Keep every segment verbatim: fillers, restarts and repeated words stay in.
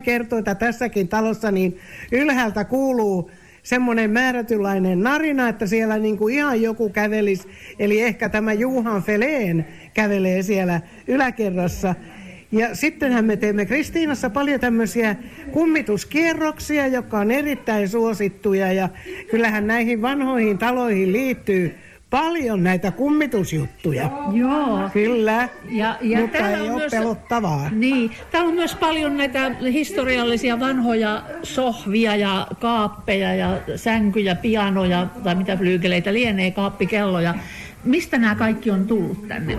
kertoo, että tässäkin talossa niin ylhäältä kuuluu semmoinen määrätynlainen narina, että siellä niin kuin ihan joku kävelisi, eli ehkä tämä Juhan Feleen kävelee siellä yläkerrassa. Ja sittenhän me teemme Kristiinassa paljon tämmöisiä kummituskierroksia, jotka on erittäin suosittuja, ja kyllähän näihin vanhoihin taloihin liittyy paljon näitä kummitusjuttuja. Joo. Kyllä, ja, ja mutta ei on ole myös, pelottavaa. Niin, täällä on myös paljon näitä historiallisia vanhoja sohvia ja kaappeja ja sänkyjä, pianoja tai mitä flyykeleitä lienee, kaappikelloja. Mistä nämä kaikki on tullut tänne?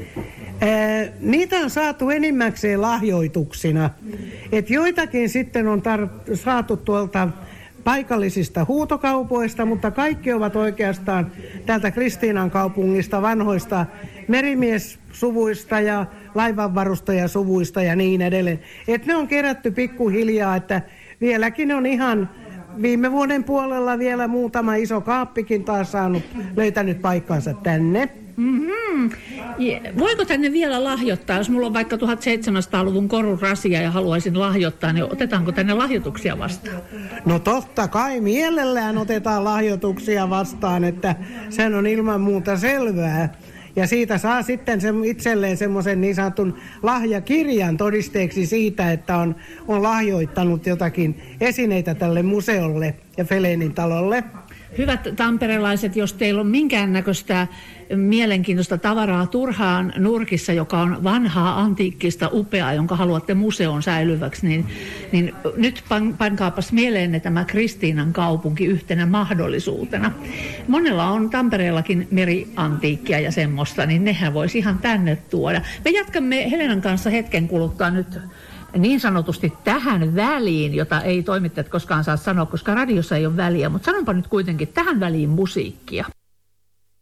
Ää, niitä on saatu enimmäkseen lahjoituksina. Et joitakin sitten on tar- saatu tuolta paikallisista huutokaupoista, mutta kaikki ovat oikeastaan täältä Kristiinan kaupungista, vanhoista merimiessuvuista ja laivanvarustajasuvuista ja niin edelleen. Et ne on kerätty pikkuhiljaa, että vieläkin on ihan viime vuoden puolella vielä muutama iso kaappikin taas saanut, löytänyt paikkansa tänne. Mm-hmm. Voiko tänne vielä lahjoittaa, jos mulla on vaikka tuhatseitsemänsataaluvun korurasia ja haluaisin lahjoittaa, niin otetaanko tänne lahjoituksia vastaan? No totta kai, mielellään otetaan lahjoituksia vastaan, että sen on ilman muuta selvää. Ja siitä saa sitten se, itselleen semmoisen niin sanotun lahjakirjan todisteeksi siitä, että on, on lahjoittanut jotakin esineitä tälle museolle ja Felenin talolle. Hyvät tamperelaiset, jos teillä on minkäännäköistä mielenkiintoista tavaraa turhaan nurkissa, joka on vanhaa, antiikkista, upeaa, jonka haluatte museon säilyväksi, niin, niin nyt pan, pankaapas mieleenne tämä Kristiinan kaupunki yhtenä mahdollisuutena. Monella on Tampereellakin meriantiikkia ja semmoista, niin nehän voisi ihan tänne tuoda. Me jatkamme Helenan kanssa hetken kuluttua nyt niin sanotusti tähän väliin, jota ei toimittajat koskaan saa sanoa, koska radiossa ei ole väliä, mutta sanonpa nyt kuitenkin tähän väliin musiikkia.